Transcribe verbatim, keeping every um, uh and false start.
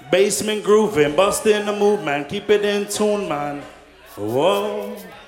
Basement grooving, busting the move, man. Keep it in tune, man. Whoa.